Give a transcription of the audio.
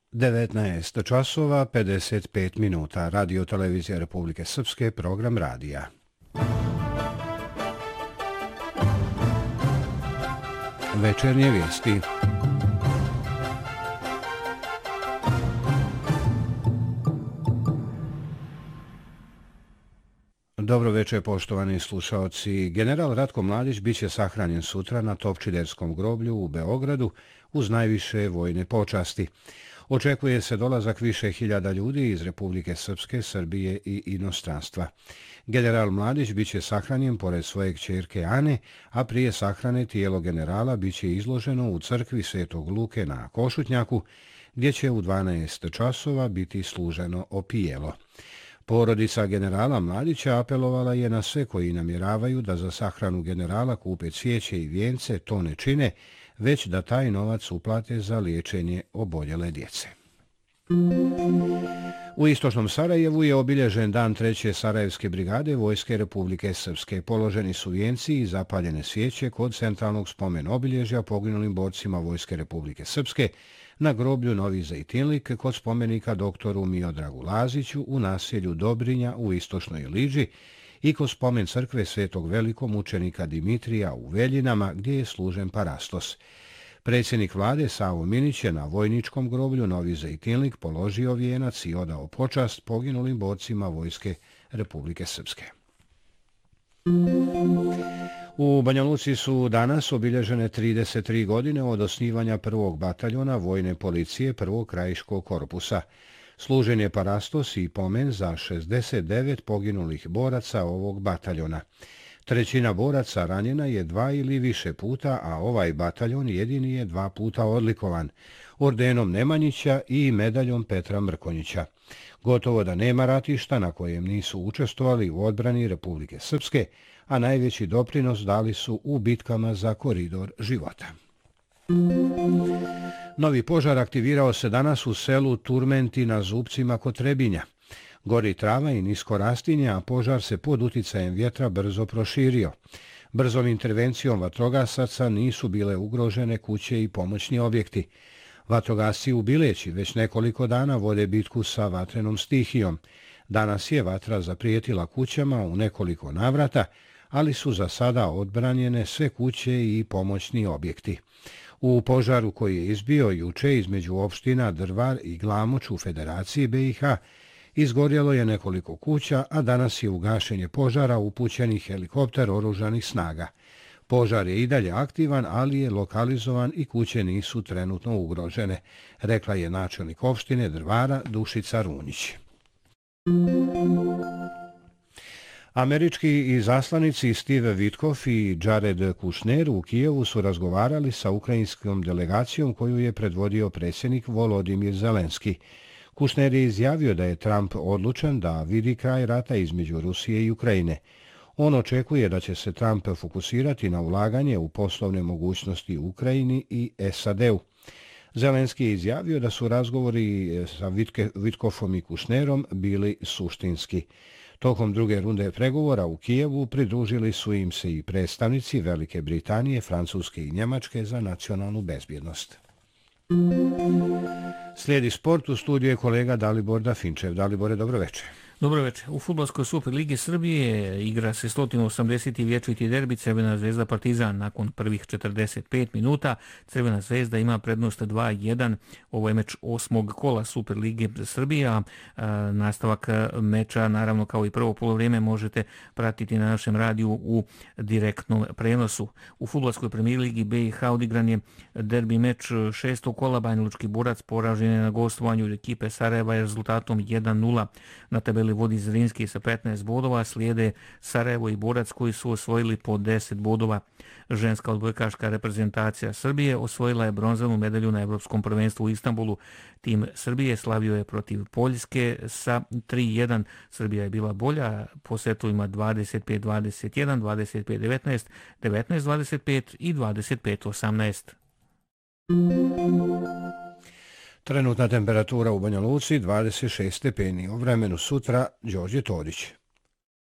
19 časova 55 minuta. Radio televizija Republike Srpske, program radija. Večernje vijesti. Dobro večer, poštovani slušaoci. General Ratko Mladić biće sahranjen sutra na Topčiderskom groblju u Beogradu uz najviše vojne počasti. Očekuje se dolazak više hiljada ljudi iz Republike Srpske, Srbije i inostranstva. General Mladić biće sahranjen pored svoje kćerke Ane, a prije sahrane tijelo generala biće izloženo u crkvi Svetog Luke na Košutnjaku, gdje će u 12 časova biti služeno opijelo. Porodica generala Mladića apelovala je na sve koji namjeravaju da za sahranu generala kupe cvijeće i vijence, to ne čine, već da taj novac uplate za liječenje oboljele djece. U istočnom Sarajevu je obilježen dan 3. Sarajevske brigade Vojske Republike Srpske. Položeni su vijenci i zapaljene svijeće kod centralnog spomen obilježja poginulim borcima Vojske Republike Srpske na groblju Novi Zejtinlik kod spomenika doktoru Miodragu Laziću u naselju Dobrinja u istočnoj Liđi i kod spomen crkve Svetog velikomučenika Dimitrija u Veljinama gdje je služen parastos. Predsjednik vlade Savo Minić je na vojničkom groblju Novi Zejtinlik položio vijenac i odao počast poginulim borcima Vojske Republike Srpske. U Banja Luci su danas obilježene 33 godine od osnivanja prvog bataljona vojne policije prvog krajiškog korpusa. Služen je parastos i pomen za 69 poginulih boraca ovog bataljona. Trećina boraca ranjena je 2 ili više puta, a ovaj bataljon jedini je 2 puta odlikovan, ordenom Nemanjića i medaljom Petra Mrkonjića. Gotovo da nema ratišta na kojem nisu učestvovali u odbrani Republike Srpske, a najveći doprinos dali su u bitkama za koridor života. Novi požar aktivirao se danas u selu Turmenti na Zupcima kod Trebinja. Gori trava i nisko rastinje, a požar se pod uticajem vjetra brzo proširio. Brzom intervencijom vatrogasaca nisu bile ugrožene kuće i pomoćni objekti. Vatrogasci u Bileći već nekoliko dana vode bitku sa vatrenom stihijom. Danas je vatra zaprijetila kućama u nekoliko navrata, ali su za sada odbranjene sve kuće i pomoćni objekti. U požaru koji je izbio juče između opština Drvar i Glamoč u Federaciji BiH izgorjelo je nekoliko kuća, a danas je u gašenje požara upućeni helikopter oružanih snaga. Požar je i dalje aktivan, ali je lokalizovan i kuće nisu trenutno ugrožene, rekla je načelnik opštine Drvara Dušica Runjić. Američki izaslanici Steve Witkoff i Jared Kushner u Kijevu su razgovarali sa ukrajinskom delegacijom koju je predvodio predsjednik Volodimir Zelenski. Kushner je izjavio da je Trump odlučan da vidi kraj rata između Rusije i Ukrajine. On očekuje da će se Trump fokusirati na ulaganje u poslovne mogućnosti u Ukrajini i SAD-u. Zelenski je izjavio da su razgovori sa Witkoffom i Kushnerom bili suštinski. Tokom druge runde pregovora u Kijevu pridružili su im se i predstavnici Velike Britanije, Francuske i Njemačke za nacionalnu bezbjednost. Slijedi sport, u studiju je kolega Dalibor Dafinčev. Dalibore, dobro večer. Dobro večer. U fudbalskoj Superligi Srbije igra se 180. vječiti derbi Crvena zvezda Partizan. Nakon prvih 45 minuta Crvena zvezda ima prednost 2-1. Ovo je meč 8. kola Superlige Srbije. Nastavak meča, naravno kao i prvo polovrijeme, možete pratiti na našem radiju u direktnom prenosu. U fudbalskoj premijer ligi BiH odigran je derbi meč 6. kola. Banjalučki Borac poražen je na gostovanju od ekipe Sarajeva rezultatom 1-0. Na tabeli vodi Zrinski sa 15 bodova, slijede Sarajevo i Borac koji su osvojili po 10 bodova. Ženska odbojkaška reprezentacija Srbije osvojila je bronzanu medalju na Evropskom prvenstvu u Istanbulu. Tim Srbije slavio je protiv Poljske sa 3-1. Srbija je bila bolja po setovima 25-21, 25-19, 19-25 i 25-18. Trenutna temperatura u Banja Luci 26 stepeni. O vremenu sutra Đorđe Todić.